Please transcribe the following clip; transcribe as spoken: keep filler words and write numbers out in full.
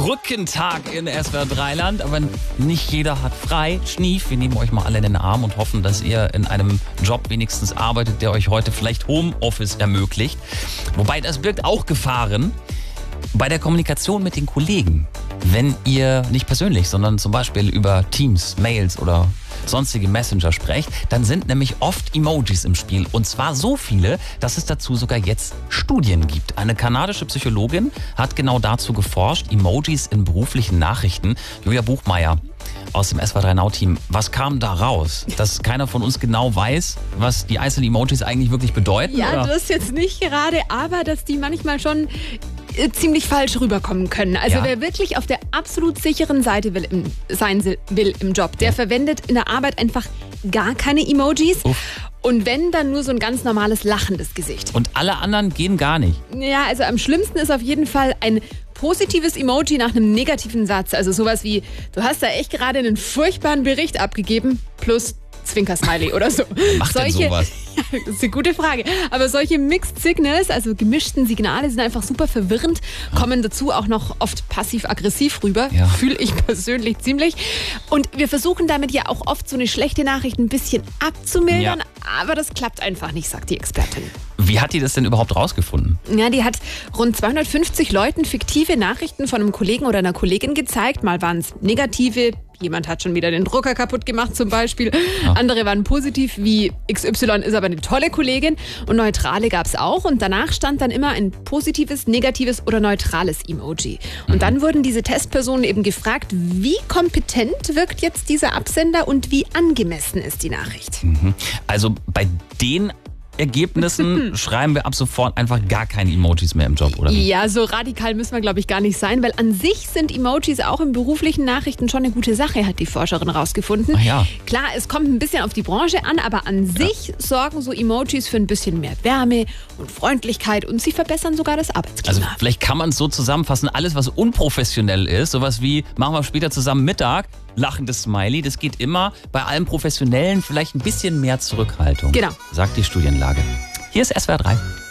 Brückentag in S W R drei Land, aber nicht jeder hat frei. Schnief, wir nehmen euch mal alle in den Arm und hoffen, dass ihr in einem Job wenigstens arbeitet, der euch heute vielleicht Homeoffice ermöglicht. Wobei das birgt auch Gefahren bei der Kommunikation mit den Kollegen. Wenn ihr nicht persönlich, sondern zum Beispiel über Teams, Mails oder sonstige Messenger sprecht, dann sind nämlich oft Emojis im Spiel. Und zwar so viele, dass es dazu sogar jetzt Studien gibt. Eine kanadische Psychologin hat genau dazu geforscht, Emojis in beruflichen Nachrichten. Julia Buchmeier aus dem S W R drei Now-Team, was kam da raus? Dass keiner von uns genau weiß, was die einzelnen Emojis eigentlich wirklich bedeuten? Ja, oder? das jetzt nicht gerade, aber dass die manchmal schon ziemlich falsch rüberkommen können. Also Ja. wer wirklich auf der absolut sicheren Seite will im, sein will im Job, der verwendet in der Arbeit einfach gar keine Emojis. Uff. Und wenn, dann nur so ein ganz normales lachendes Gesicht. Und alle anderen gehen gar nicht. Ja, also am schlimmsten ist auf jeden Fall ein positives Emoji nach einem negativen Satz. Also sowas wie, du hast da echt gerade einen furchtbaren Bericht abgegeben, plus Zwinker-Smiley oder so. Macht denn sowas? Ja, das ist eine gute Frage. Aber solche Mixed Signals, also gemischten Signale, sind einfach super verwirrend, kommen dazu auch noch oft passiv-aggressiv rüber. Ja. Fühle ich persönlich ziemlich. Und wir versuchen damit ja auch oft so eine schlechte Nachricht ein bisschen abzumildern, Ja. aber das klappt einfach nicht, sagt die Expertin. Wie hat die das denn überhaupt rausgefunden? Ja, die hat rund zweihundertfünfzig Leuten fiktive Nachrichten von einem Kollegen oder einer Kollegin gezeigt. Mal waren es negative, jemand hat schon wieder den Drucker kaputt gemacht zum Beispiel. Ja. Andere waren positiv, wie X Y ist aber eine tolle Kollegin. Und neutrale gab es auch. Und danach stand dann immer ein positives, negatives oder neutrales Emoji. Und Mhm. dann wurden diese Testpersonen eben gefragt, wie kompetent wirkt jetzt dieser Absender und wie angemessen ist die Nachricht. Also bei den Ergebnissen schreiben wir ab sofort einfach gar keine Emojis mehr im Job, oder wie? Ja, so radikal müssen wir, glaube ich, gar nicht sein, weil an sich sind Emojis auch in beruflichen Nachrichten schon eine gute Sache, hat die Forscherin rausgefunden. Ach ja. Klar, es kommt ein bisschen auf die Branche an, aber an sich sorgen so Emojis für ein bisschen mehr Wärme und Freundlichkeit und sie verbessern sogar das Arbeitsklima. Also vielleicht kann man es so zusammenfassen, alles was unprofessionell ist, sowas wie, machen wir später zusammen Mittag, lachendes Smiley, das geht immer. Bei allem Professionellen vielleicht ein bisschen mehr Zurückhaltung, Genau. sagt die Studienlage. Hier ist S W R drei.